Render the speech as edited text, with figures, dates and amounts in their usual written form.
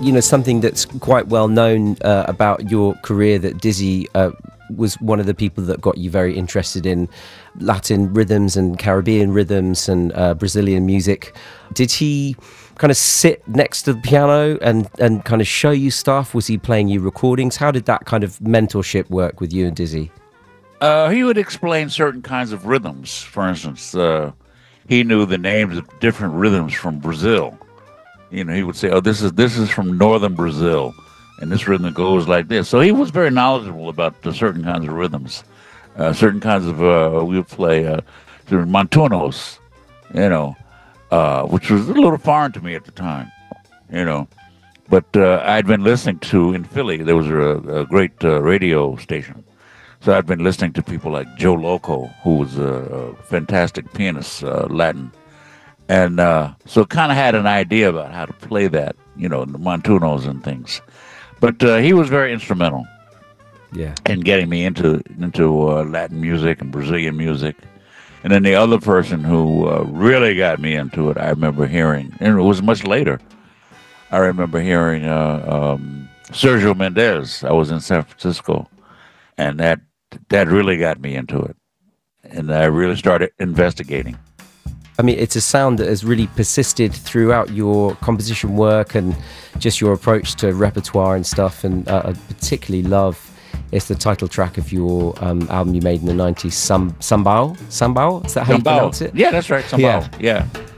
something that's quite well known about your career, that Dizzy was one of the people that got you very interested in Latin rhythms and Caribbean rhythms and Brazilian music. Did he kind of sit next to the piano and kind of show you stuff? Was he playing you recordings? How did that kind of mentorship work with you and Dizzy? He would explain certain kinds of rhythms. For instance, he knew the names of different rhythms from Brazil. He would say, "Oh, this is from northern Brazil, and this rhythm goes like this." So he was very knowledgeable about the certain kinds of rhythms, certain kinds of. We would play certain montunos, which was a little foreign to me at the time, But I'd been listening to in Philly. There was a great radio station. So I'd been listening to people like Joe Loco, who was a fantastic pianist, Latin. And so kind of had an idea about how to play that, the montunos and things. But he was very instrumental in getting me into Latin music and Brazilian music. And then the other person who really got me into it, I remember hearing, and it was much later, I remember hearing Sergio Mendes. I was in San Francisco, and that really got me into it. And I really started investigating. I mean, it's a sound that has really persisted throughout your composition work and just your approach to repertoire and stuff. And I particularly love, it's the title track of your album you made in the 90s, Sambao? Is that how you pronounce it? Yeah, that's right, Sambao. Yeah.